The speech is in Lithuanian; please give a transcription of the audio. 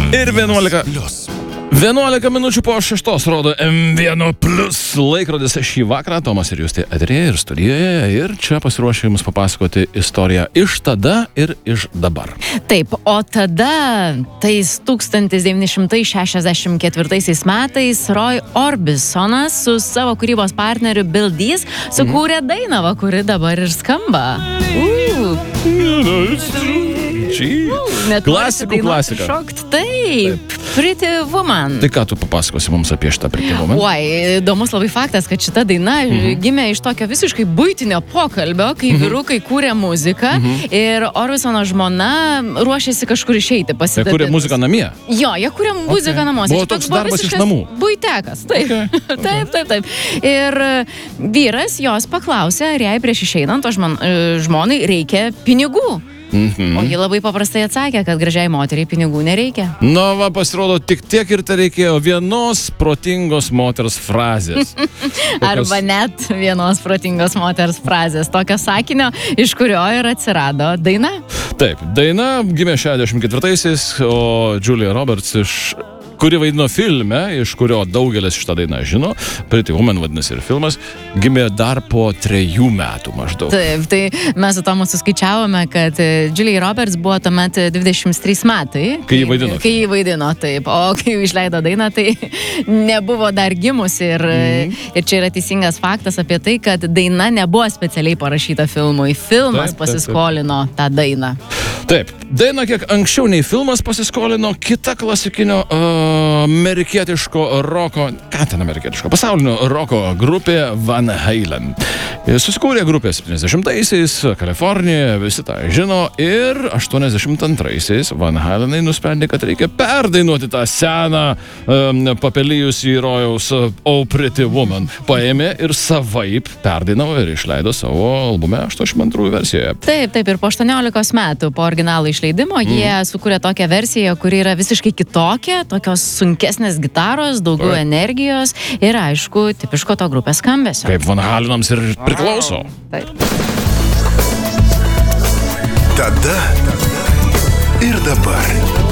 Ir 11 minučių po 6 rodo M1 Plus laikrodis šį vakarą. Tomas ir Justė eteryje ir studijoje. Ir čia pasiruošę jums papasakoti istoriją iš tada ir iš dabar. Taip, o tada, tais 1964 metais, Roy Orbisonas su savo kūrybos partneriu Bill Dees sukūrė dainavą, kuri dabar ir skamba. Klasikų klasika. Šokt, taip. Pretty Woman. Tai ką tu papasakosi mums apie šitą Pretty Woman? Įdomus labai faktas, kad šita daina gimė iš tokio visiškai buitinio pokalbio, kai vyrukai kūrė muziką ir Orbisono žmona ruošėsi kažkur išeiti pasidaryti. Jie kūrė muziką namie? Jo, jie kūrė muziką namuose. Buvo toks darbas iš namų? Buitekas, taip. Taip. Ir vyras jos paklausė, ar jai prieš išeinant, o žmonai reikia pinigų. O ji labai paprastai atsakė, kad gražiai moteriai pinigų nereikia. Pasirodo, tik tiek ir tai reikėjo vienos protingos moters frazės. Arba net vienos protingos moters frazės. Tokio sakinio, iš kurio ir atsirado daina. Taip, daina gimė 64-aisiais, o Julia Roberts kuri vaidino filme, iš kurio daugelis šitą dainą žino, Pretty Woman vadinasi ir filmas, gimė dar po 3 metų maždaug. Taip, tai mes su Tomu suskaičiavome, kad Julia Roberts buvo tuomet 23 metai. Kai jį vaidino. Kai jį vaidino, taip. O kai išleido dainą, tai nebuvo dar gimusi. Ir čia yra teisingas faktas apie tai, kad daina nebuvo specialiai parašyta filmui. Filmas pasiskolino tą dainą. Taip, daina kiek anksčiau nei filmas pasiskolino kita klasikinio amerikietiško roko, pasaulinio roko grupė Van Halen. Susikūrė grupė 70-aisiais Kalifornijoje, visi tą žino, ir 82-aisiais Van Halenai nusprendė, kad reikia perdainuoti tą seną papelijusį rojaus Oh Pretty Woman. Paėmė ir savaip perdainavo ir išleido savo albume 82 versijoje. Taip, ir po 18 metų po originalo išleidimo jie sukūrė tokią versiją, kuri yra visiškai kitokia, tokios sunkesnės gitaros, daugiau energijos ir, aišku, tipiško to grupės skambesio. Kaip Van Halenams ir priklauso. Taip. Tada ir dabar.